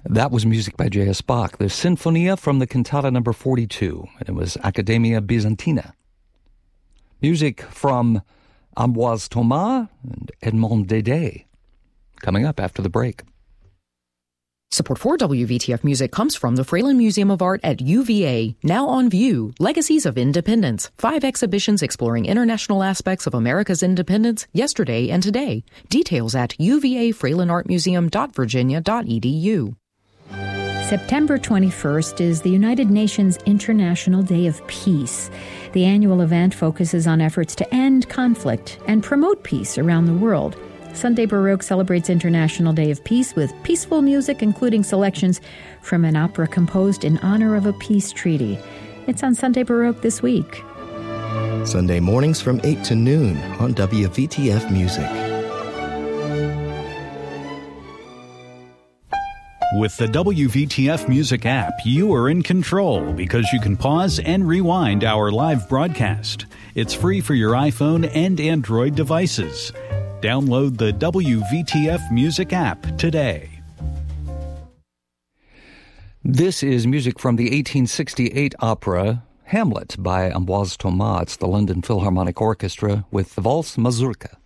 That was music by J.S. Bach, the Sinfonia from the Cantata number 42, and it was Accademia Byzantina. Music from Ambroise Thomas and Edmond Dede, coming up after the break. Support for WVTF Music comes from the Fralin Museum of Art at UVA. Now on view, Legacies of Independence. 5 exhibitions exploring international aspects of America's independence, yesterday and today. Details at uvafralinartmuseum.virginia.edu. September 21st is the United Nations International Day of Peace. The annual event focuses on efforts to end conflict and promote peace around the world. Sunday Baroque celebrates International Day of Peace with peaceful music, including selections from an opera composed in honor of a peace treaty. It's on Sunday Baroque this week. Sunday mornings from 8 to noon on WVTF Music. With the WVTF Music app, you are in control because you can pause and rewind our live broadcast. It's free for your iPhone and Android devices. Download the WVTF Music app today. This is music from the 1868 opera Hamlet by Ambroise Thomas. It's the London Philharmonic Orchestra with the Valse Mazurka.